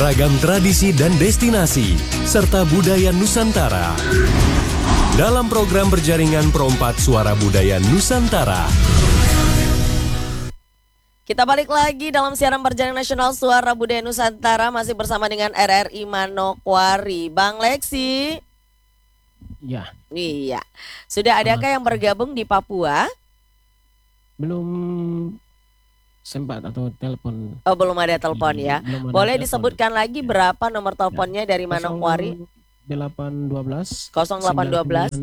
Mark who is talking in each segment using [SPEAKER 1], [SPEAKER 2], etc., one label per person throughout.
[SPEAKER 1] beragam tradisi dan destinasi, serta budaya Nusantara. Dalam program berjaringan Perompak Suara Budaya Nusantara.
[SPEAKER 2] Kita balik lagi dalam siaran berjaringan nasional Suara Budaya Nusantara, masih bersama dengan RRI Manokwari. Bang Leksi.
[SPEAKER 3] Ya.
[SPEAKER 2] Iya. Sudah adakah yang bergabung di Papua?
[SPEAKER 3] Belum sempat atau telepon.
[SPEAKER 2] Oh, belum ada telepon ya. Boleh
[SPEAKER 3] telepon.
[SPEAKER 2] Disebutkan lagi berapa nomor teleponnya dari Manokwari?
[SPEAKER 3] 0812
[SPEAKER 2] 0812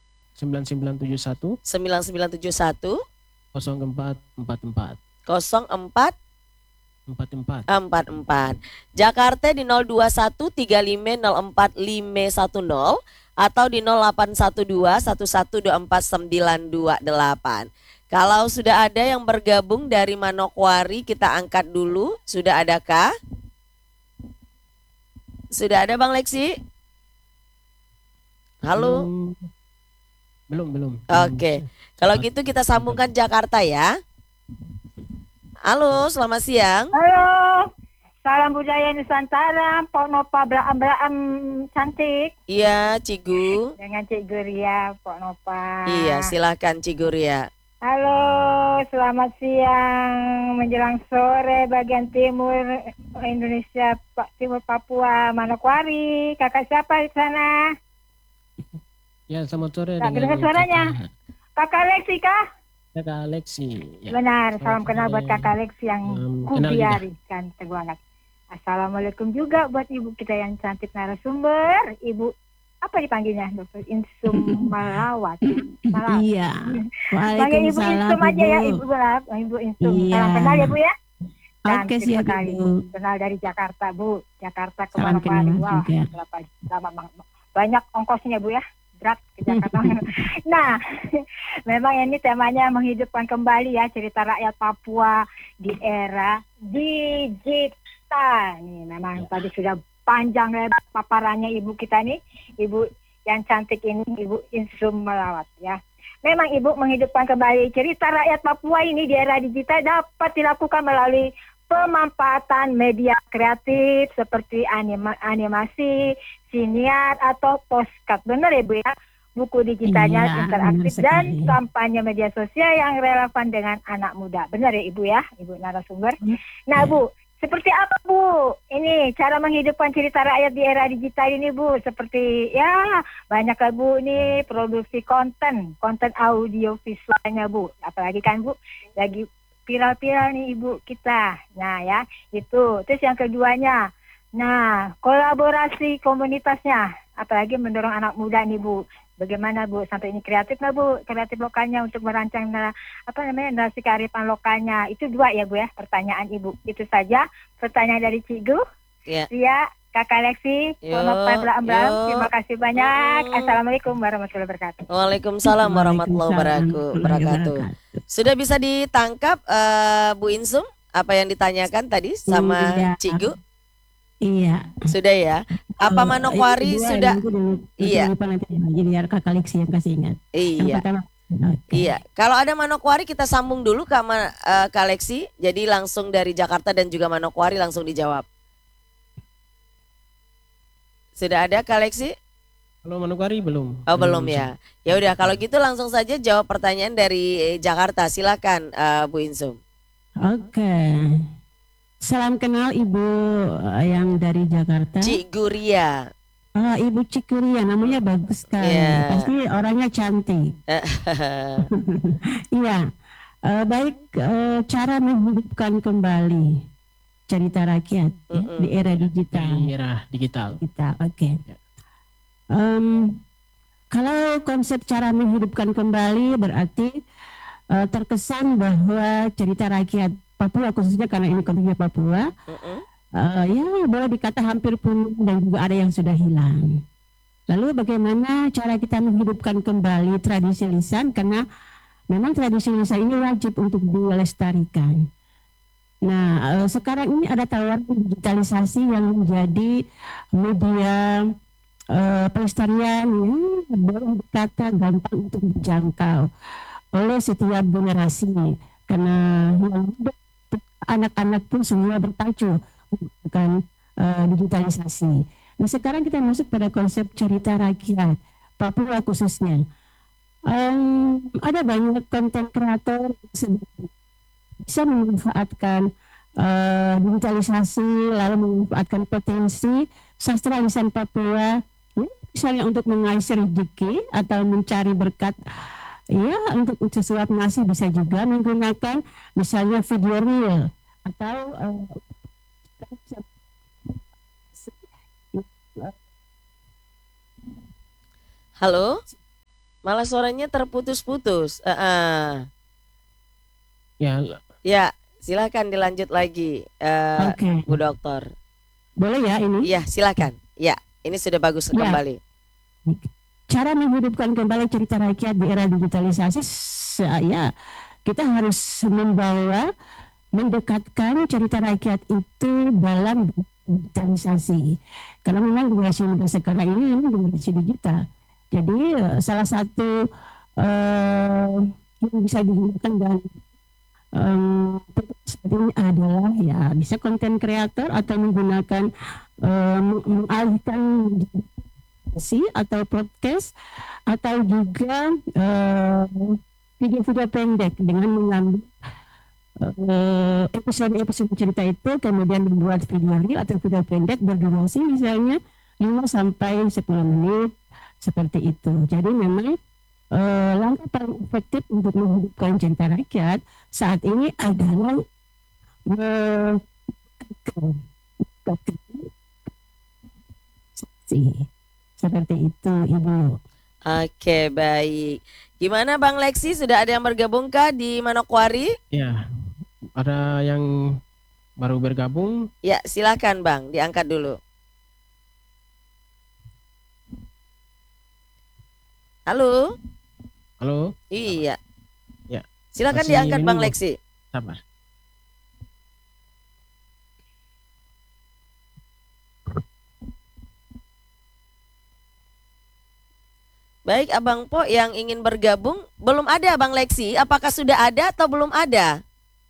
[SPEAKER 3] 9971
[SPEAKER 2] 9971
[SPEAKER 3] 0444
[SPEAKER 2] 04
[SPEAKER 3] 44.
[SPEAKER 2] Jakarta di 02135045510 atau di 081211249228. Kalau sudah ada yang bergabung dari Manokwari, kita angkat dulu. Sudah adakah? Sudah ada Bang Leksi? Halo?
[SPEAKER 3] Belum.
[SPEAKER 2] Oke. Kalau gitu kita sambungkan Jakarta ya. Halo, selamat siang.
[SPEAKER 4] Halo, salam budaya Nusantara, Pok Nopa Braam cantik.
[SPEAKER 2] Iya, Cigu.
[SPEAKER 4] Dengan Cik Guria, Pok Nopa.
[SPEAKER 2] Iya, silahkan Ciguria.
[SPEAKER 4] Halo, selamat siang menjelang sore bagian timur Indonesia, timur Papua, Manokwari. Kakak siapa di sana?
[SPEAKER 3] Ya, selamat sore.
[SPEAKER 4] Tak dengar suaranya. Kakak Leksi kah?
[SPEAKER 3] Kakak Leksi. Ya.
[SPEAKER 4] Benar, salam
[SPEAKER 3] Selamat
[SPEAKER 4] kenal
[SPEAKER 3] sore.
[SPEAKER 4] buat Kakak Leksi yang
[SPEAKER 3] Kenal juga.
[SPEAKER 4] kubiarikan teguh hangat. Assalamualaikum juga buat ibu kita yang cantik narasumber, Ibu apa dipanggilnya, Dokter Insum Malawat.
[SPEAKER 5] Iya.
[SPEAKER 4] Panggil Ibu
[SPEAKER 5] Waalaikumsalam,
[SPEAKER 4] Insum aja ya,
[SPEAKER 5] Bu.
[SPEAKER 4] Ibu Insum.
[SPEAKER 5] Iya.
[SPEAKER 4] Salam kenal ya Bu ya.
[SPEAKER 5] Oke,
[SPEAKER 4] Cantik
[SPEAKER 5] siap,
[SPEAKER 4] sekali.
[SPEAKER 5] Bu.
[SPEAKER 4] Kenal dari Jakarta Bu. Jakarta ke
[SPEAKER 5] Salam
[SPEAKER 4] Manokwari.
[SPEAKER 5] kenal
[SPEAKER 4] Wah,
[SPEAKER 5] juga.
[SPEAKER 4] banyak ongkosnya Bu ya. Berat ke Jakarta. Nah, memang ini temanya menghidupkan kembali ya cerita rakyat Papua di era digital. Nih, memang tadi sudah panjang lebar paparannya ibu kita nih, ibu yang cantik ini, Ibu Insum Malawat ya. Memang ibu menghidupkan kembali cerita rakyat Papua ini di era digital dapat dilakukan melalui pemanfaatan media kreatif seperti animasi, siniar atau postcard. Benar ya Bu ya? Buku digitalnya
[SPEAKER 5] Iya,
[SPEAKER 4] interaktif
[SPEAKER 5] benar
[SPEAKER 4] dan
[SPEAKER 5] sekali.
[SPEAKER 4] kampanye media sosial yang relevan dengan anak muda. Benar ya Ibu ya? Ibu narasumber. Nah
[SPEAKER 5] Iya.
[SPEAKER 4] Bu, seperti apa Bu? Ini cara menghidupkan cerita rakyat di era digital ini Bu. Seperti ya banyak lah Bu nih produksi konten audio visualnya Bu. Apalagi kan Bu lagi viral-viral nih ibu kita. Nah ya, itu. Terus yang keduanya, nah kolaborasi komunitasnya, apalagi mendorong anak muda nih Bu. Bagaimana Bu sampai ini kreatif nggak Bu? Kreatif lokalnya untuk merancang narasi kearifan lokalnya. Itu dua ya Bu ya pertanyaan Ibu. Itu saja pertanyaan dari Cigu.
[SPEAKER 2] Ya.
[SPEAKER 4] Ria, Kakak Leksi,
[SPEAKER 2] Yo,
[SPEAKER 4] Bram.
[SPEAKER 2] yo.
[SPEAKER 4] Terima kasih banyak. Assalamualaikum warahmatullahi wabarakatuh.
[SPEAKER 2] Waalaikumsalam warahmatullahi wabarakatuh. Sudah bisa ditangkap Bu Insum apa yang ditanyakan tadi sama
[SPEAKER 5] Iya.
[SPEAKER 2] Cigu?
[SPEAKER 5] Iya.
[SPEAKER 2] Sudah ya. Apa Manokwari sudah? Iya.
[SPEAKER 5] Lupa nanti jadi biar Kakak Leksi yang kasih ingat. Yang
[SPEAKER 2] Iya.
[SPEAKER 5] pertama. Oke.
[SPEAKER 2] Iya. Kalau ada Manokwari kita sambung dulu ke Kak Leksi. Jadi langsung dari Jakarta dan juga Manokwari langsung dijawab. Sudah ada Kak Leksi?
[SPEAKER 3] Kalau Manokwari belum.
[SPEAKER 2] Oh belum ya. Ya udah kalau gitu langsung saja jawab pertanyaan dari Jakarta. Silakan Bu Insum.
[SPEAKER 5] Oke. Salam kenal Ibu yang dari Jakarta.
[SPEAKER 2] Cik Guria.
[SPEAKER 5] Ibu Cikuria, namanya bagus sekali.
[SPEAKER 2] Iya.
[SPEAKER 5] Pasti orangnya cantik. Iya. Baik, cara menghidupkan kembali cerita rakyat ya, di era digital.
[SPEAKER 3] Di era digital.
[SPEAKER 5] Oke. Kalau konsep cara menghidupkan kembali berarti terkesan bahwa cerita rakyat Papua, khususnya karena ini konteksnya Papua, ya boleh dikata hampir punah dan juga ada yang sudah hilang. Lalu bagaimana cara kita menghidupkan kembali tradisi lisan, karena memang tradisi lisan ini wajib untuk dilestarikan. Nah, sekarang ini ada tawaran digitalisasi yang menjadi media pelestarian yang boleh dikata gampang untuk dijangkau oleh setiap generasi, karena anak-anak pun semua berpacu kan digitalisasi. Nah sekarang kita masuk pada konsep cerita rakyat Papua khususnya. Ada banyak konten kreator yang bisa memanfaatkan digitalisasi, lalu memanfaatkan potensi sastra lisan Papua, misalnya untuk mengais rezeki atau mencari berkat, ya untuk sesuap nasi, bisa juga menggunakan misalnya video reel atau
[SPEAKER 2] Halo? Malah suaranya terputus-putus.
[SPEAKER 3] Ya,
[SPEAKER 2] Ya, silakan dilanjut lagi,
[SPEAKER 5] Oke.
[SPEAKER 2] Bu Dokter.
[SPEAKER 5] Boleh ya ini?
[SPEAKER 2] Iya, silakan. Ya, ini sudah bagus
[SPEAKER 5] Ya.
[SPEAKER 2] kembali.
[SPEAKER 5] Cara menghidupkan kembali cerita rakyat di era digitalisasi, saya kita harus mendekatkan cerita rakyat itu dalam digitalisasi. Karena memang generasi muda sekarang ini generasi digital. Jadi salah satu yang bisa digunakan dan saat ini adalah ya bisa konten kreator atau menggunakan mengalihkan atau podcast atau juga video-video pendek dengan mengambil episode-episode cerita itu kemudian membuat video reel atau video pendek berdurasi misalnya 5 sampai 10 menit seperti itu. Jadi memang langkah paling efektif untuk menghidupkan cerita rakyat saat ini adalah seperti itu, Ibu.
[SPEAKER 2] Oke, baik. Gimana Bang Leksi, sudah ada yang bergabung kah di Manokwari?
[SPEAKER 3] ya. Ada yang baru bergabung.
[SPEAKER 2] Ya, silakan Bang, diangkat dulu. Halo?
[SPEAKER 3] Halo,
[SPEAKER 2] Iya.
[SPEAKER 3] Ya.
[SPEAKER 2] Silakan
[SPEAKER 3] Masih
[SPEAKER 2] diangkat Bang
[SPEAKER 3] menunggu.
[SPEAKER 2] Leksi.
[SPEAKER 3] sabar.
[SPEAKER 2] Baik, Abang Po yang ingin bergabung, belum ada Bang Leksi. Apakah sudah ada atau belum ada?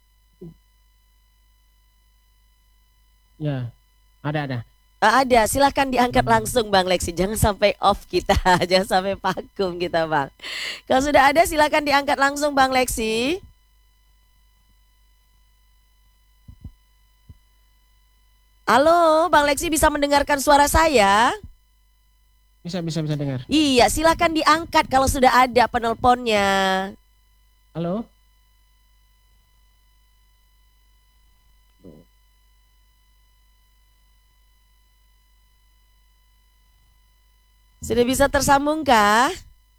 [SPEAKER 3] Ya, ada.
[SPEAKER 2] Ada, silakan diangkat langsung Bang Leksi. Jangan sampai off kita, jangan sampai vakum kita Bang. Kalau sudah ada silakan diangkat langsung Bang Leksi. Halo, Bang Leksi bisa mendengarkan suara saya?
[SPEAKER 3] Bisa dengar.
[SPEAKER 2] Iya, silakan diangkat kalau sudah ada penelponnya.
[SPEAKER 3] Halo.
[SPEAKER 2] Sudah bisa tersambung kah?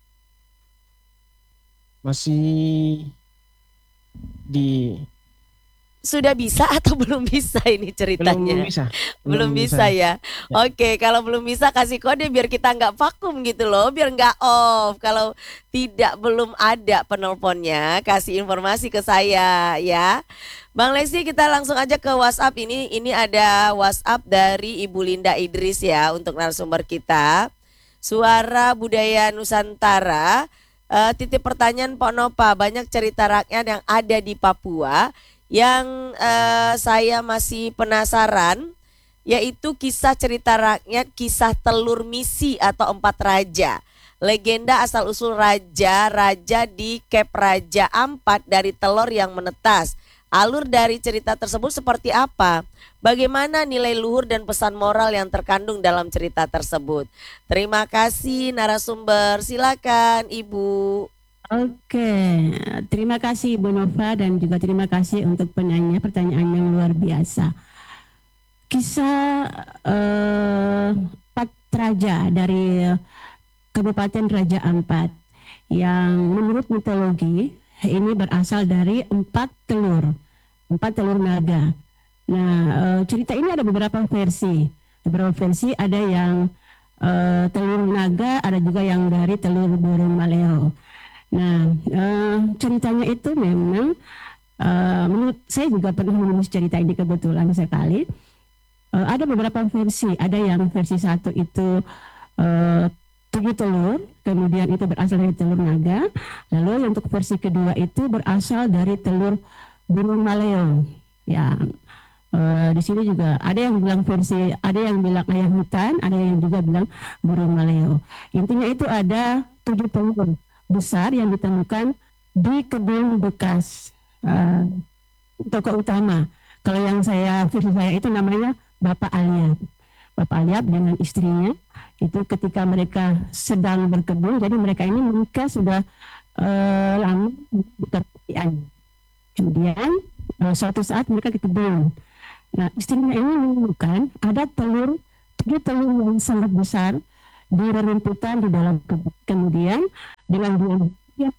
[SPEAKER 3] Masih di
[SPEAKER 2] Sudah bisa atau belum bisa ini ceritanya?
[SPEAKER 3] belum bisa.
[SPEAKER 2] Belum bisa ya. Oke, kalau belum bisa kasih kode biar kita nggak vakum gitu loh, biar nggak off. Kalau tidak belum ada penelponnya, kasih informasi ke saya ya. Bang Lesti, kita langsung aja ke WhatsApp ini. Ini ada WhatsApp dari Ibu Linda Idris ya untuk narasumber kita. Suara Budaya Nusantara. Titip pertanyaan Pak Nopa, banyak cerita rakyat yang ada di Papua yang saya masih penasaran, yaitu kisah cerita rakyat, kisah telur misi atau 4 raja. Legenda asal-usul raja di Kep Raja Ampat dari telur yang menetas. Alur dari cerita tersebut seperti apa? Bagaimana nilai luhur dan pesan moral yang terkandung dalam cerita tersebut? Terima kasih narasumber, silakan Ibu.
[SPEAKER 5] Oke, terima kasih Ibu Nova dan juga terima kasih untuk penanya pertanyaan yang luar biasa. Kisah 4 raja dari Kabupaten Raja Ampat yang menurut mitologi ini berasal dari 4 telur naga. Nah, cerita ini ada beberapa versi. Ada yang telur naga, ada juga yang dari telur burung maleo. Nah, ceritanya itu memang menurut saya juga pernah menulis cerita ini kebetulan sekali. Ada beberapa versi. Ada yang versi 1 itu 7 telur, kemudian itu berasal dari telur naga. Lalu untuk versi kedua itu berasal dari telur burung maleo. Ya, Di sini juga ada yang bilang versi, ada yang bilang ayam hutan, ada yang juga bilang burung maleo. Intinya itu ada 7 telur besar yang ditemukan di kebun bekas toko utama. Kalau yang versi saya itu namanya Bapak Aliap. Bapak Aliap dengan istrinya itu ketika mereka sedang berkebun, jadi mereka ini menikah sudah lama di pertigaan. Kemudian suatu saat mereka ke kebun. Nah, istrinya ini menemukan ada 7 telur yang sangat besar di rerumputan di dalam kebun. Kemudian dengan dia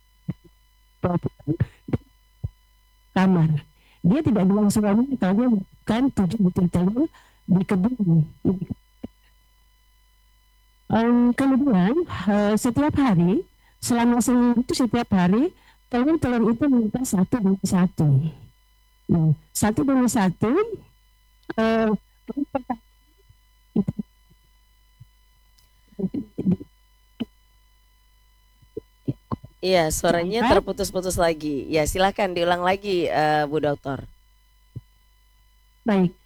[SPEAKER 5] kamar. Dia tidak bilang suaminya kalau dia bukan 7 butir telur di kebun. Kemudian setiap hari selama seminggu itu setiap hari telur-telur itu minta satu demi satu. Nah, satu demi satu.
[SPEAKER 2] Iya, suaranya terputus-putus lagi. Ya, silakan diulang lagi, Bu Dokter.
[SPEAKER 5] Baik,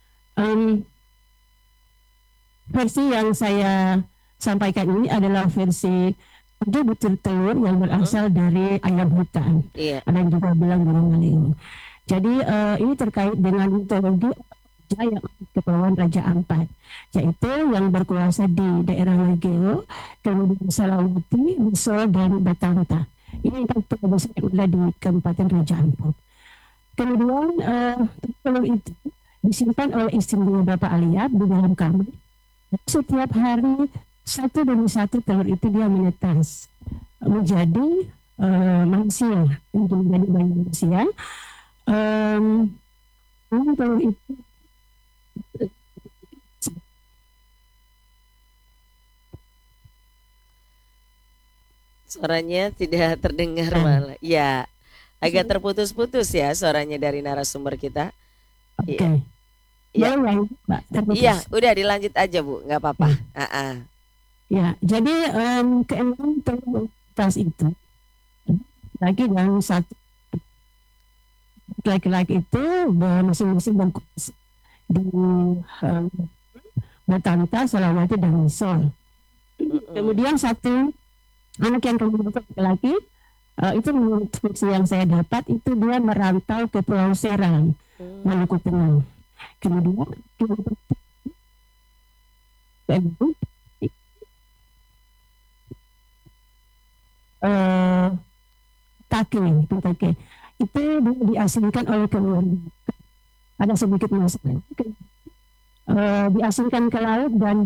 [SPEAKER 5] versi yang saya sampaikan ini adalah versi 7 butir telur yang berasal dari ayam hutan.
[SPEAKER 2] Iya.
[SPEAKER 5] Ada yang juga bilang burung maleo. Jadi ini terkait dengan mitologi yang kepulauan Raja Ampat, yaitu yang berkuasa di daerah Legeo, kemudian Salawati, Misol, dan Batanta. Ini yang terbesar yang ada di Kabupaten Raja Ampat. Kemudian telur itu disimpan oleh istrinya Bapak Aliap di dalam kamar. Setiap hari satu demi satu telur itu dia menetas menjadi manusia, untuk menjadi bayi manusia. Telur itu
[SPEAKER 2] suaranya tidak terdengar malah. Ya, agak terputus-putus ya suaranya dari narasumber kita.
[SPEAKER 5] Oke.
[SPEAKER 2] Iya. Iya,
[SPEAKER 5] Terputus.
[SPEAKER 2] udah dilanjut aja Bu, nggak apa-apa.
[SPEAKER 5] Ya, jadi keenam telur tas itu lagi yang satu laki-laki itu masing-masing berkuasa di Batanta, Salawati, dan Misol. Kemudian satu anak yang kedua laki-laki itu menurut versi yang saya dapat itu dia merantau ke Pulau Serang, Maluku Tengah. Kemudian Take itu diasingkan oleh keluarga. Ada sedikit masalah. Diasingkan ke laut dan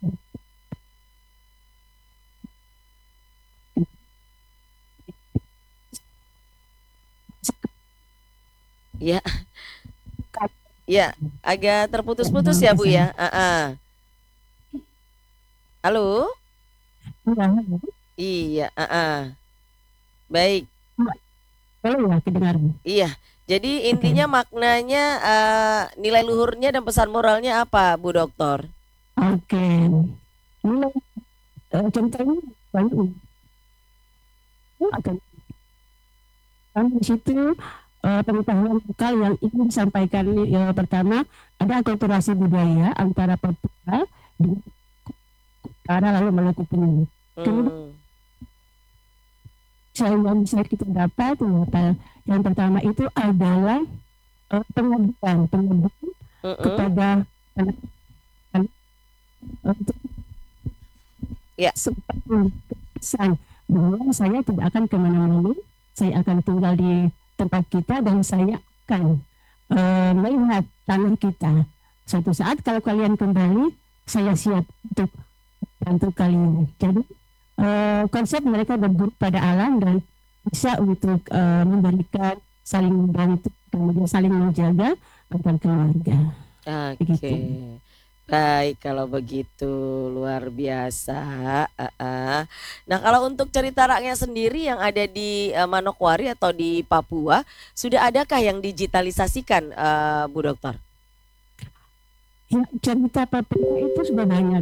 [SPEAKER 2] Ya, ya, agak terputus-putus ya Bu ya. Halo? Iya, baik.
[SPEAKER 5] Kalau ya kedengaran.
[SPEAKER 2] Iya, jadi intinya maknanya nilai luhurnya dan pesan moralnya apa Bu Dokter?
[SPEAKER 5] Oke. Nilai contohnya banyak. Di situ pengetahuan lokal yang ingin disampaikan yang pertama ada akulturasi budaya antara Papua dengan utara lalu Maluku Tengah. Kemudian yang bisa kita dapat yang pertama itu adalah pengabdian kepada untuk pesan bahwa saya tidak akan kemana-mana, saya akan tinggal di tempat kita dan saya akan melihat tanah kita. Suatu saat kalau kalian kembali, saya siap untuk bantu kalian. Jadi konsep mereka berguru pada alam dan bisa untuk memberikan saling membantu, kemudian saling menjaga antar keluarga.
[SPEAKER 2] Oke. Baik, kalau begitu luar biasa. Nah, kalau untuk cerita rakyat sendiri yang ada di Manokwari atau di Papua, sudah adakah yang digitalisasikan, Bu Dokter?
[SPEAKER 5] Ya, cerita Papua itu sudah banyak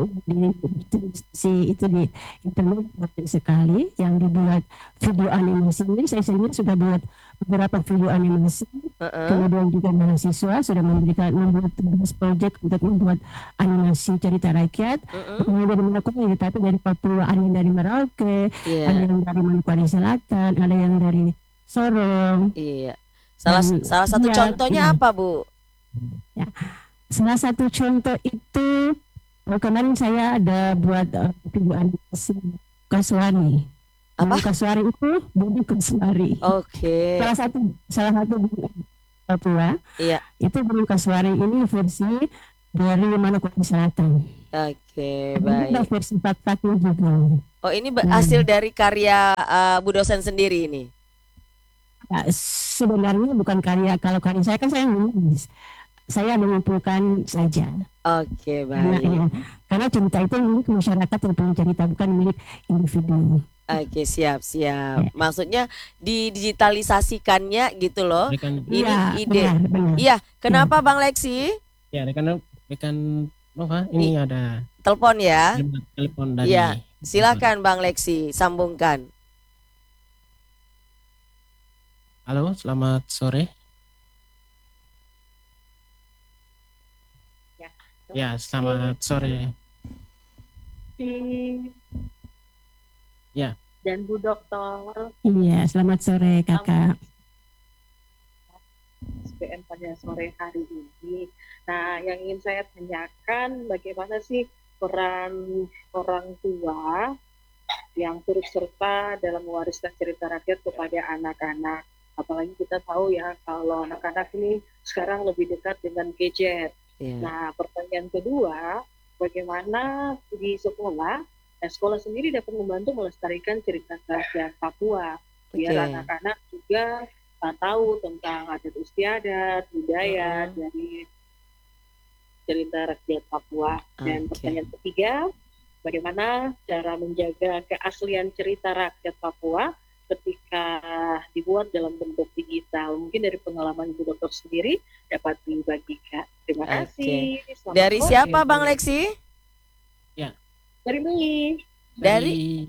[SPEAKER 5] di internet banyak sekali yang dibuat video animasi ini. Saya sendiri sudah buat beberapa video animasi, kemudian juga mahasiswa sudah membuat tugas proyek untuk membuat animasi cerita rakyat. Kemudian dari Manokwari, tapi dari Papua, ada yang dari Merauke, ada yang dari Manokwari Selatan, ada yang dari Sorong.
[SPEAKER 2] Iya. Salah satu contohnya apa, Bu?
[SPEAKER 5] Ya. Salah satu contoh itu kemarin saya ada buat video animasi Kaswani.
[SPEAKER 2] Apa?
[SPEAKER 5] Kaswari itu Budi Kaswari.
[SPEAKER 2] Oke.
[SPEAKER 5] Salah satu Papua.
[SPEAKER 2] Iya.
[SPEAKER 5] Itu Budi Kaswari ini versi dari Manokwari Selatan.
[SPEAKER 2] Oke,
[SPEAKER 5] Ada
[SPEAKER 2] baik.
[SPEAKER 5] versi fakta-fakta juga.
[SPEAKER 2] Oh, ini hasil dari karya Bu dosen sendiri ini.
[SPEAKER 5] Ya, sebenarnya bukan karya, kalau karya saya kan saya menulis. Saya mengumpulkan saja.
[SPEAKER 2] Oke, baik.
[SPEAKER 5] Karena cerita itu milik masyarakat yang punya cerita, bukan milik individu.
[SPEAKER 2] Oke, siap. Maksudnya didigitalisasikannya gitu loh. Ini ide.
[SPEAKER 5] Benar.
[SPEAKER 2] Iya, kenapa Bang Lexi?
[SPEAKER 3] Ya, rekan Nova, ini ada
[SPEAKER 2] Telepon ya.
[SPEAKER 3] telepon dari.
[SPEAKER 2] Iya, silakan Bang Lexi, sambungkan.
[SPEAKER 3] Halo, selamat sore. Ya, selamat sore. Ya.
[SPEAKER 6] Dan Bu Dokter.
[SPEAKER 5] Iya, selamat sore Kakak.
[SPEAKER 6] SPM pada sore hari ini. Nah, yang ingin saya tanyakan, bagaimana sih peran orang tua yang turut serta dalam mewariskan cerita rakyat kepada anak-anak? Apalagi kita tahu ya, kalau anak-anak ini sekarang lebih dekat dengan gadget. Nah, pertanyaan kedua, bagaimana di sekolah sendiri dapat membantu melestarikan cerita rakyat Papua, biar anak-anak juga tahu tentang adat istiadat, budaya dari cerita rakyat Papua. Dan pertanyaan ketiga, bagaimana cara menjaga keaslian cerita rakyat Papua ketika dibuat dalam bentuk digital? Mungkin dari pengalaman Ibu Dokter sendiri dapat dibagikan. Terima kasih.
[SPEAKER 2] Dari siapa Bang Lexi?
[SPEAKER 3] Ya.
[SPEAKER 6] Dari Mei.
[SPEAKER 2] Dari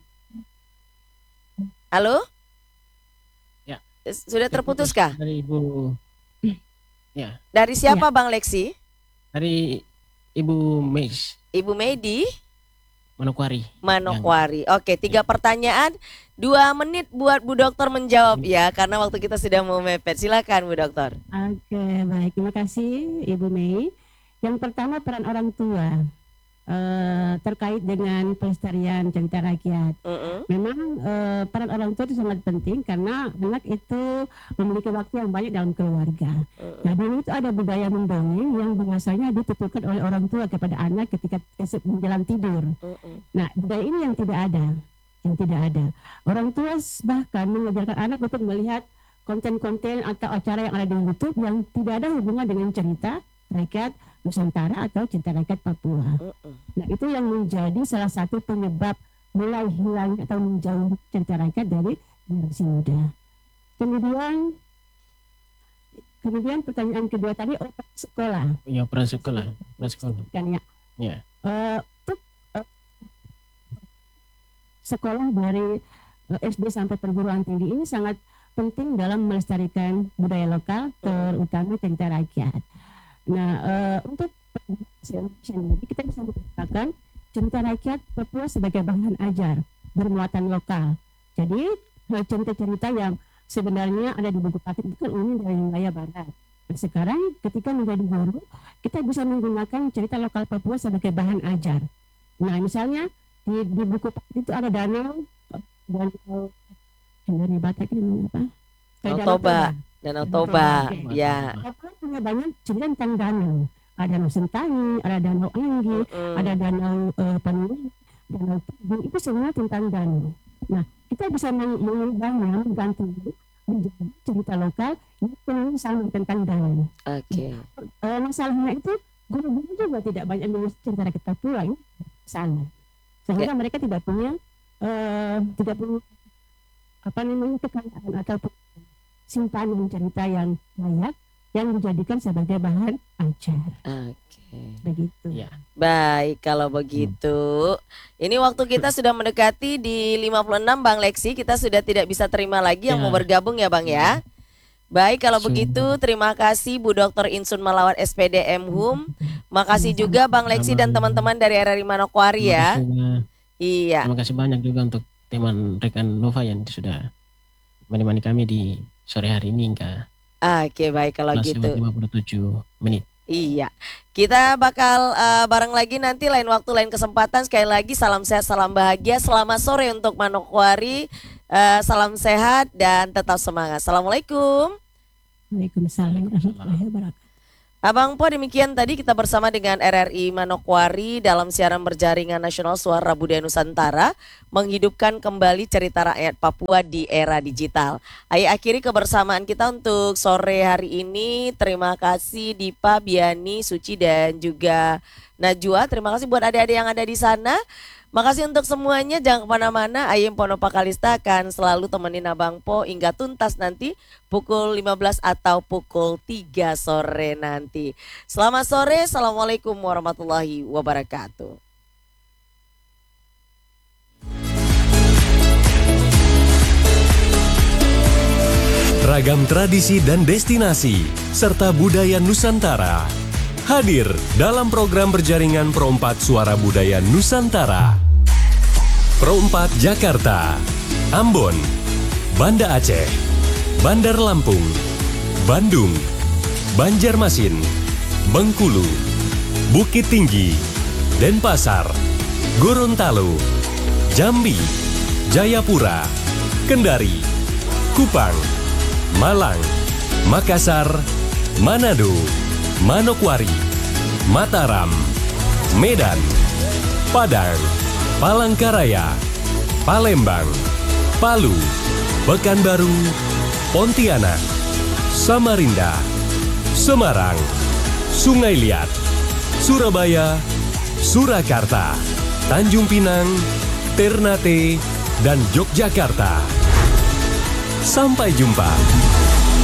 [SPEAKER 2] Halo?
[SPEAKER 3] Ya.
[SPEAKER 2] Sudah terputus kah?
[SPEAKER 3] Dari Ibu. Ya.
[SPEAKER 2] Dari siapa Bang Lexi?
[SPEAKER 3] Dari Ibu Meis.
[SPEAKER 2] Ibu Medi?
[SPEAKER 3] Manokwari.
[SPEAKER 2] Oke, 3 pertanyaan, 2 menit buat Bu Dokter menjawab ya, karena waktu kita sudah mau mepet. Silakan Bu Dokter.
[SPEAKER 5] Oke, baik. Terima kasih Ibu Mei. Yang pertama, peran orang tua terkait dengan pelestarian cerita rakyat. Memang peran orang tua itu sangat penting karena anak itu memiliki waktu yang banyak dalam keluarga. Nah, dulu itu ada budaya mendongeng yang biasanya dituturkan oleh orang tua kepada anak ketika menjelang tidur. Nah, budaya ini yang tidak ada. Orang tua bahkan mengajarkan anak untuk melihat konten-konten atau acara yang ada di YouTube yang tidak ada hubungan dengan cerita rakyat Nusantara atau cerita rakyat Papua. Nah, itu yang menjadi salah satu penyebab mulai hilang atau menjauh cerita rakyat dari generasi muda. Kemudian pertanyaan kedua tadi, sekolah.
[SPEAKER 3] Iya, peran sekolah.
[SPEAKER 5] Kan ya.
[SPEAKER 3] Ya.
[SPEAKER 5] Untuk sekolah dari SD sampai perguruan tinggi ini sangat penting dalam melestarikan budaya lokal, terutama cerita rakyat. Nah, untuk kita bisa mengatakan cerita rakyat Papua sebagai bahan ajar bermuatan lokal. Jadi cerita-cerita yang sebenarnya ada di buku paket itu kan umum dari wilayah barat. Nah, sekarang ketika menjadi guru, kita bisa menggunakan cerita lokal Papua sebagai bahan ajar. Nah, misalnya di buku paket itu ada danau dari Batak ini apa?
[SPEAKER 2] Danau Toba. Ya.
[SPEAKER 5] Papua punya banyak cerita tentang danau. Ada Danau Sentani, ada Danau Anggi, ada Danau Panuli, Danau Tugu, itu semua tentang danau. Nah, kita bisa mengubahnya, mengganti menjadi cerita lokal yang sama tentang danau. Masalahnya itu guru-guru juga tidak banyak mengurus cerita rakyat Papua ini salah. Sehingga mereka tidak punya kekayaan atau simpanan cerita yang layak yang dijadikan sebagai bahan ajar. Begitu.
[SPEAKER 3] Ya.
[SPEAKER 2] Baik, kalau begitu. Ini waktu kita sudah mendekati di 56 Bang Lexi, kita sudah tidak bisa terima lagi yang mau bergabung ya Bang ya. Baik, kalau
[SPEAKER 3] Semua.
[SPEAKER 2] begitu terima kasih Bu Dr. Insun Malawat SPDM HUM. Makasih juga Bang Leksi dan teman-teman dari RRI Manokwari ya. Iya.
[SPEAKER 3] Terima kasih banyak juga untuk teman rekan Nova yang sudah menemani kami di sore hari ini hingga
[SPEAKER 2] Oke, baik kalau gitu.
[SPEAKER 3] 57 menit.
[SPEAKER 2] Iya, kita bakal bareng lagi nanti lain waktu, lain kesempatan. Sekali lagi salam sehat, salam bahagia. Selamat sore untuk Manokwari. Salam sehat dan tetap semangat. Assalamualaikum.
[SPEAKER 5] Waalaikumsalam warahmatullahi wabarakatuh.
[SPEAKER 2] Abang Po, demikian tadi kita bersama dengan RRI Manokwari dalam siaran berjaringan nasional Suara Budaya Nusantara, menghidupkan kembali cerita rakyat Papua di era digital. Ayo akhiri kebersamaan kita untuk sore hari ini. Terima kasih Dipa, Biani, Suci dan juga Najwa. Terima kasih buat adik-adik yang ada di sana. Makasih untuk semuanya, jangan kemana-mana. Ayem Ponopa Kalista akan selalu temenin Abang Po hingga tuntas nanti pukul 15 atau pukul 3 sore nanti. Selamat sore, Assalamualaikum warahmatullahi wabarakatuh.
[SPEAKER 1] Ragam tradisi dan destinasi, serta budaya Nusantara hadir dalam program berjaringan Pro 4 Suara Budaya Nusantara. Pro 4 Jakarta, Ambon, Banda Aceh, Bandar Lampung, Bandung, Banjarmasin, Bengkulu, Bukit Tinggi, Denpasar, Gorontalo, Jambi, Jayapura, Kendari, Kupang, Malang, Makassar, Manado, Manokwari, Mataram, Medan, Padang, Palangkaraya, Palembang, Palu, Pekanbaru, Pontianak, Samarinda, Semarang, Sungai Liat, Surabaya, Surakarta, Tanjung Pinang, Ternate, dan Yogyakarta. Sampai jumpa.